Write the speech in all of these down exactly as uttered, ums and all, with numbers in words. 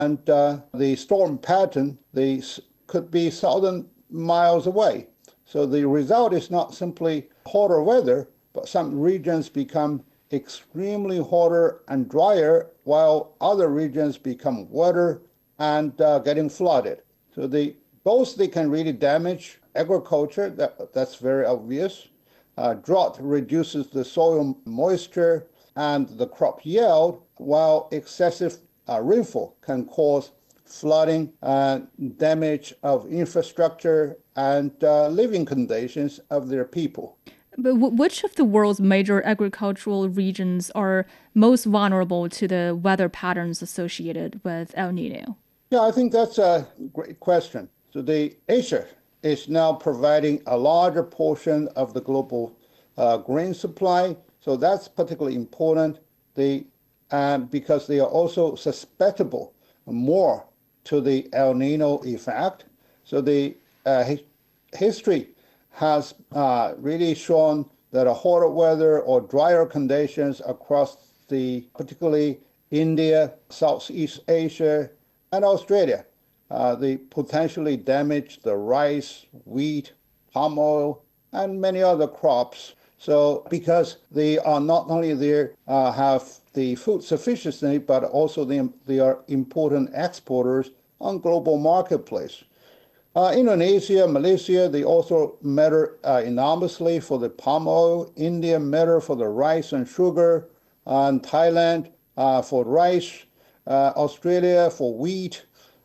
and uh, the storm pattern they could be thousand miles away. So the result is not simply hotter weather, but some regions become extremely hotter and drier, while other regions become wetter and uh, getting flooded. So they both they can really damage agriculture. That, that's very obvious. Uh, drought reduces the soil moisture and the crop yield, while excessive uh, rainfall can cause flooding and damage of infrastructure and uh, living conditions of their people. But w- which of the world's major agricultural regions are most vulnerable to the weather patterns associated with El Nino? Yeah, I think that's a great question. So the Asia is now providing a larger portion of the global uh, grain supply. So that's particularly important. They um, because they are also susceptible more to the El Nino effect. So the uh, hi- history has uh, really shown that a hotter weather or drier conditions across the particularly India, Southeast Asia, and Australia, uh, they potentially damage the rice, wheat, palm oil, and many other crops. So because they are not only there uh, have the food sufficiency, but also they, they are important exporters on global marketplace. Uh, Indonesia, Malaysia, they also matter uh, enormously for the palm oil. India matter for the rice and sugar, and Thailand uh, for rice, uh, Australia for wheat.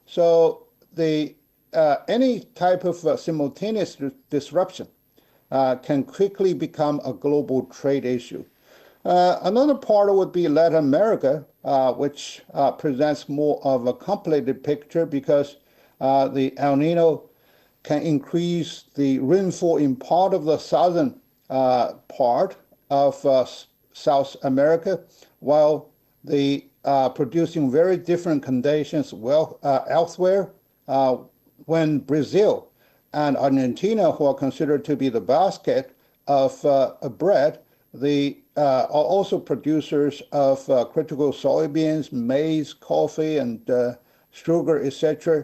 So the uh, any type of uh, simultaneous disruption uh, can quickly become a global trade issue. Uh, another part would be Latin America, uh, which uh, presents more of a complicated picture because uh, the El Nino can increase the rainfall in part of the southern uh, part of uh, South America, while the uh, producing very different conditions well uh, elsewhere. Uh, when Brazil and Argentina, who are considered to be the basket of uh, bread, they uh, are also producers of uh, critical soybeans, maize, coffee, and uh, sugar, et cetera.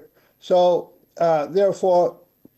So uh, therefore,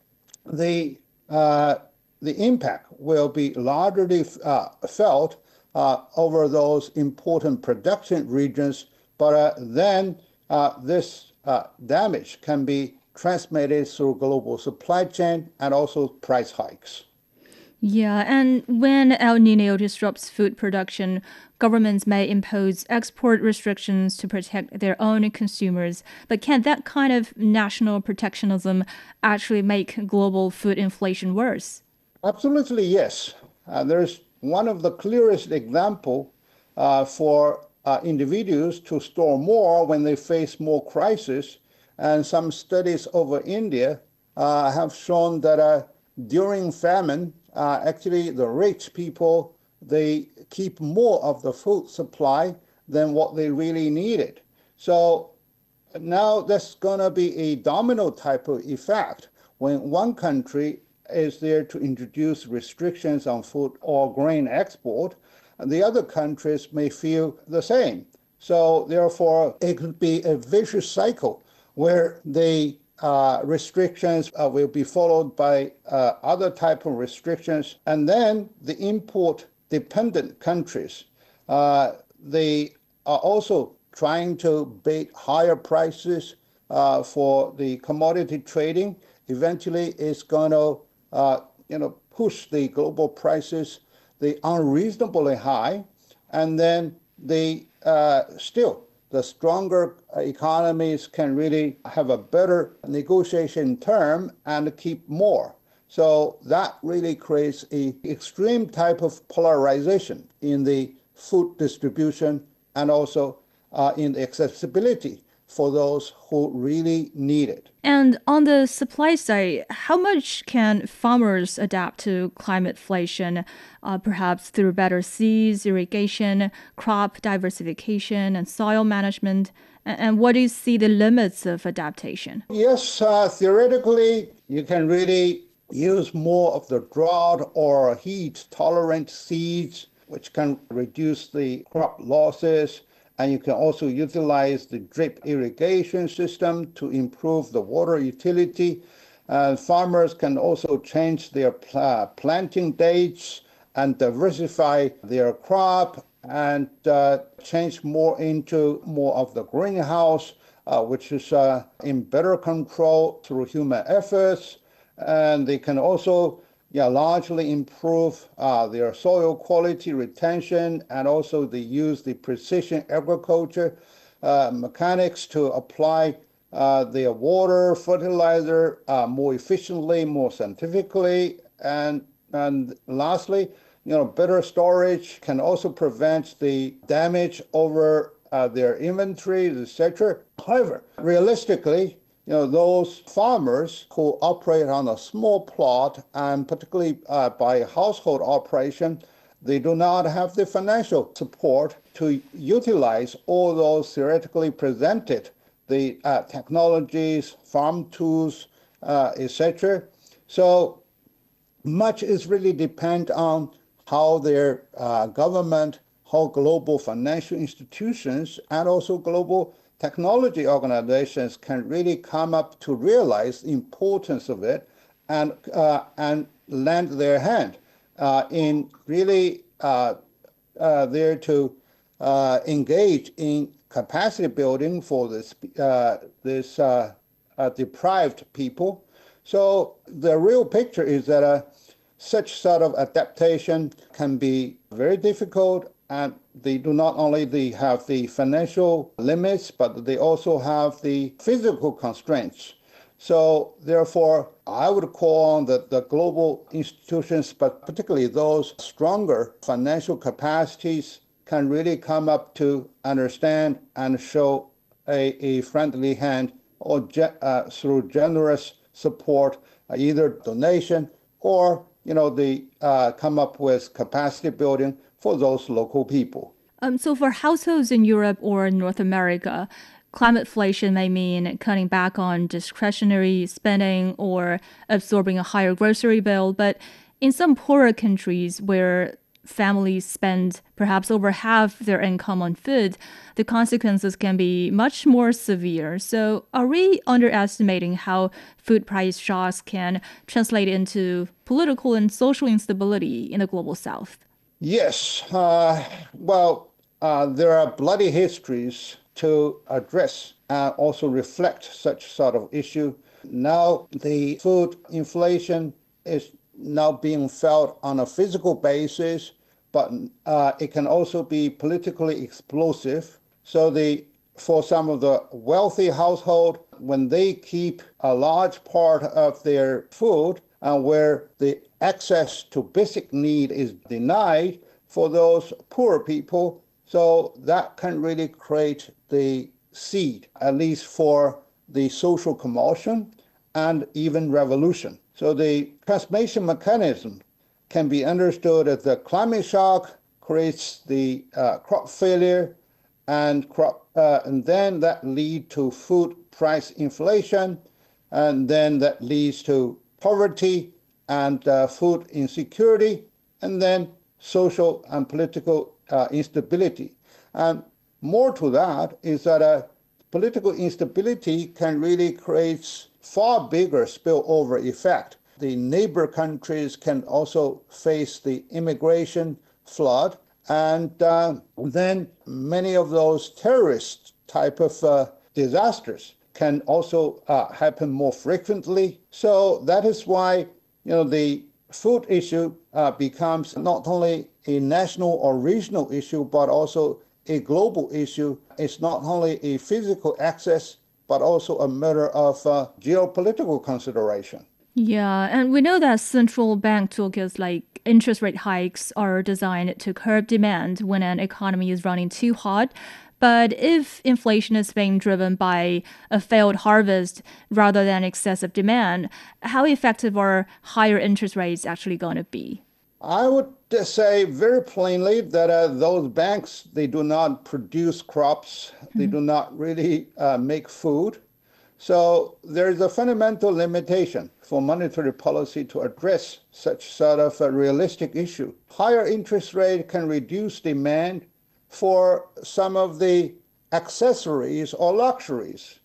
the uh, the impact will be largely uh, felt uh, over those important production regions, but uh, then uh, this uh, damage can be transmitted through global supply chain and also price hikes. Yeah, and when El Nino disrupts food production, governments may impose export restrictions to protect their own consumers. But can that kind of national protectionism actually make global food inflation worse? Absolutely, yes. Uh, there's one of the clearest example uh, for uh, individuals to store more when they face more crisis. And some studies over India uh, have shown that uh, during famine, uh, actually the rich people, they keep more of the food supply than what they really needed. So now that's going to be a domino type of effect when one country is there to introduce restrictions on food or grain export, and the other countries may feel the same. So therefore, it could be a vicious cycle where the uh, restrictions uh, will be followed by uh, other type of restrictions, and then the import dependent countries, uh, they are also trying to bid higher prices uh, for the commodity trading. Eventually, it's going to uh, you know push the global prices the unreasonably high, and then they uh, still the stronger economies can really have a better negotiation term and keep more. So that really creates a extreme type of polarization in the food distribution and also uh, in the accessibility for those who really need it. And on the supply side, how much can farmers adapt to climate inflation, uh, perhaps through better seeds, irrigation, crop diversification, and soil management? And, and what do you see the limits of adaptation? Yes, uh, theoretically, you can really use more of the drought or heat tolerant seeds, which can reduce the crop losses And you can also utilize the drip irrigation system to improve the water utility. Uh, farmers can also change their pl- planting dates and diversify their crop and uh, change more into more of the greenhouse, uh, which is uh, in better control through human efforts. And they can also yeah, largely improve uh, their soil quality retention, and also they use the precision agriculture uh, mechanics to apply uh, their water, fertilizer uh, more efficiently, more scientifically, and and lastly, you know, better storage can also prevent the damage over uh, their inventories, et cetera. However, realistically, you know, those farmers who operate on a small plot, and particularly uh, by household operation, they do not have the financial support to utilize all those theoretically presented, the uh, technologies, farm tools, uh, et cetera. So much is really depend on how their uh, government, how global financial institutions, and also global technology organizations can really come up to realize the importance of it and uh, and lend their hand uh, in really uh, uh, there to uh, engage in capacity building for this uh, this uh, uh, deprived people. So the real picture is that uh, such sort of adaptation can be very difficult, and they do not only they have the financial limits, but they also have the physical constraints. So therefore, I would call on the, the global institutions, but particularly those stronger financial capacities, can really come up to understand and show a, a friendly hand or ge- uh, through generous support, uh, either donation or you know they uh, come up with capacity building for those local people. Um, so for households in Europe or North America, climateflation may mean cutting back on discretionary spending or absorbing a higher grocery bill. But in some poorer countries where families spend perhaps over half their income on food, the consequences can be much more severe. So are we underestimating how food price shocks can translate into political and social instability in the global south? Yes, uh, well, uh, there are bloody histories to address and also reflect such sort of issue. Now, the food inflation is now being felt on a physical basis, but uh, it can also be politically explosive. So the for some of the wealthy household, when they keep a large part of their food and where the access to basic need is denied for those poor people, so that can really create the seed, at least for the social commotion and even revolution. So the transmission mechanism can be understood as the climate shock creates the uh, crop failure, and crop, uh, and then that lead to food price inflation, and then that leads to poverty and uh, food insecurity, and then social and political uh, instability. And more to that is that uh, political instability can really create far bigger spillover effect. The neighbor countries can also face the immigration flood, and uh, then many of those terrorist type of uh, disasters can also uh, happen more frequently. So that is why you know the food issue uh, becomes not only a national or regional issue, but also a global issue. It's not only a physical access, but also a matter of uh, geopolitical consideration. Yeah, and we know that central bank toolkits like interest rate hikes are designed to curb demand when an economy is running too hot. But if inflation is being driven by a failed harvest rather than excessive demand, how effective are higher interest rates actually going to be? I would just say very plainly that uh, those banks, they do not produce crops. They do not really uh, make food. So there is a fundamental limitation for monetary policy to address such sort of a realistic issue. Higher interest rate can reduce demand for some of the accessories or luxuries.